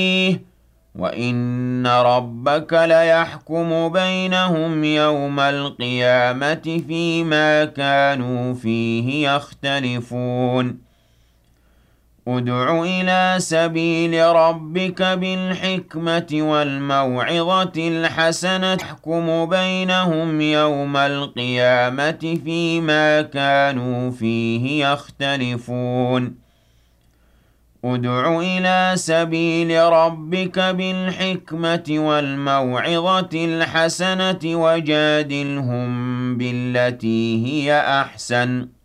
وَإِنَّ رَبَّكَ لَيَحْكُمُ بَيْنَهُمْ يَوْمَ الْقِيَامَةِ فِيمَا كَانُوا فِيهِ يَخْتَلِفُونَ ادْعُ إِلَىٰ سَبِيلِ رَبِّكَ بِالْحِكْمَةِ وَالْمَوْعِظَةِ الْحَسَنَةِ يَحْكُمُ بَيْنَهُمْ يَوْمَ الْقِيَامَةِ فِيمَا كَانُوا فِيهِ يَخْتَلِفُونَ ادْعُ إِلَىٰ سَبِيلِ رَبِّكَ بِالْحِكْمَةِ وَالْمَوْعِظَةِ الْحَسَنَةِ وَجَادِلْهُم بِالَّتِي هِيَ أَحْسَنُ